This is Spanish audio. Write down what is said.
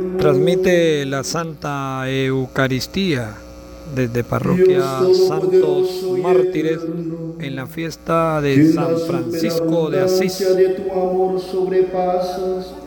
Transmite la Santa Eucaristía desde Parroquia Santos Mártires en la fiesta de San Francisco de Asís. De tu amor sobrepasas